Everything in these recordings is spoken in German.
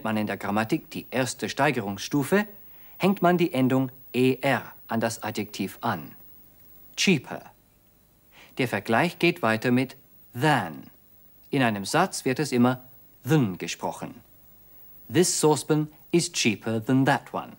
nennt man in der Grammatik die erste Steigerungsstufe, hängt man die Endung er an das Adjektiv an. Cheaper. Der Vergleich geht weiter mit than. In einem Satz wird es immer than gesprochen. This saucepan is cheaper than that one.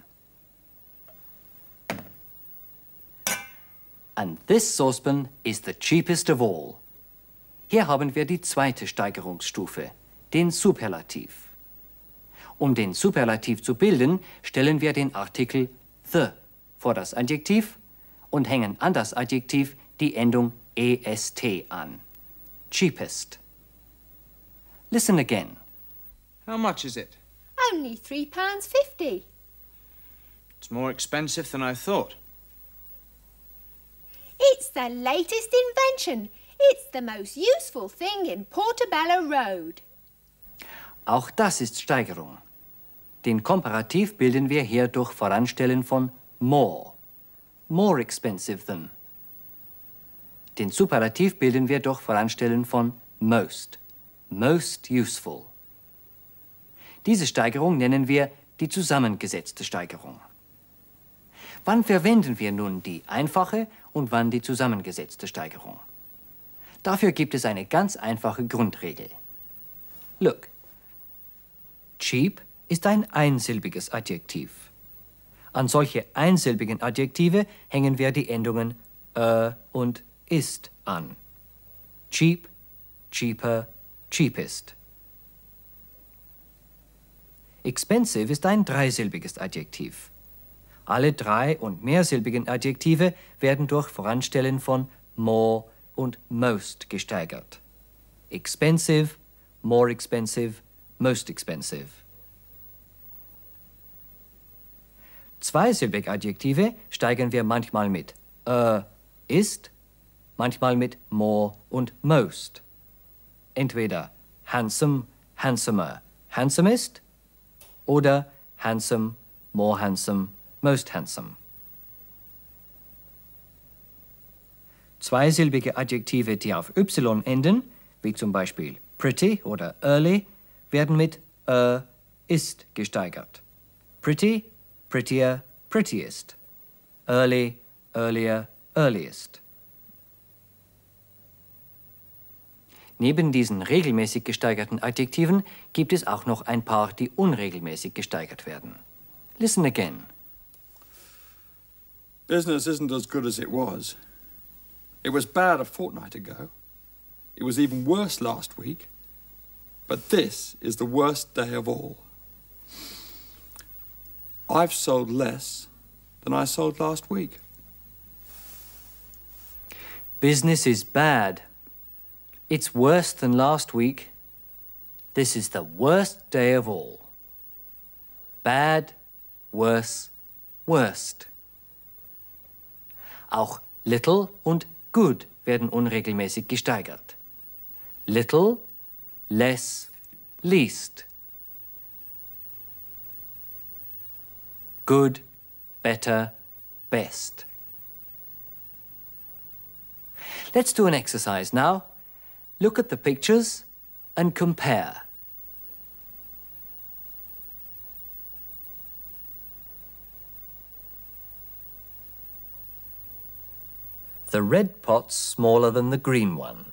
And this saucepan is the cheapest of all. Hier haben wir die zweite Steigerungsstufe, den Superlativ. Um den Superlativ zu bilden, stellen wir den Artikel the vor das Adjektiv und hängen an das Adjektiv die Endung est an. Cheapest. Listen again. How much is it? Only £3.50. It's more expensive than I thought. It's the latest invention. It's the most useful thing in Portobello Road. Auch das ist Steigerung. Den Komparativ bilden wir hier durch Voranstellen von more. More expensive than. Den Superlativ bilden wir durch Voranstellen von most. Most useful. Diese Steigerung nennen wir die zusammengesetzte Steigerung. Wann verwenden wir nun die einfache und wann die zusammengesetzte Steigerung? Dafür gibt es eine ganz einfache Grundregel. Look. Cheap ist ein einsilbiges Adjektiv. An solche einsilbigen Adjektive hängen wir die Endungen und ist an. Cheap, cheaper, cheapest. Expensive ist ein dreisilbiges Adjektiv. Alle drei- und mehrsilbigen Adjektive werden durch Voranstellen von more und most gesteigert. Expensive, more expensive, most expensive. Zweisilbige Adjektive steigern wir manchmal mit ist, manchmal mit more und most. Entweder handsome, handsomer, handsomest oder handsome, more handsome, most handsome. Zweisilbige Adjektive, die auf y enden, wie zum Beispiel pretty oder early, werden mit ist gesteigert. Pretty, prettier, prettiest. Early, earlier, earliest. Neben diesen regelmäßig gesteigerten Adjektiven gibt es auch noch ein paar, die unregelmäßig gesteigert werden. Listen again. Business isn't as good as it was. It was bad a fortnight ago. It was even worse last week. But this is the worst day of all. I've sold less than I sold last week. Business is bad. It's worse than last week. This is the worst day of all. Bad, worse, worst. Auch little und good werden unregelmäßig gesteigert. Little, less, least. Good, better, best. Let's do an exercise now. Look at the pictures and compare. The red pot's smaller than the green one.